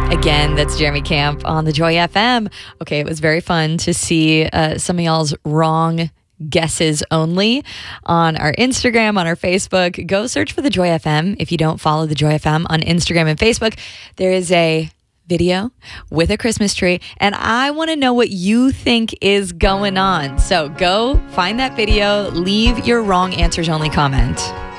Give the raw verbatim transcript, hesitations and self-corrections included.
Again, that's Jeremy Camp on the Joy F M. Okay, it was very fun to see uh, some of y'all's wrong guesses only on our Instagram, on our Facebook. Go search for the Joy F M if you don't follow the Joy F M on Instagram and Facebook. There is a video with a Christmas tree, and I want to know what you think is going on. So go find that video, leave your wrong answers only comment.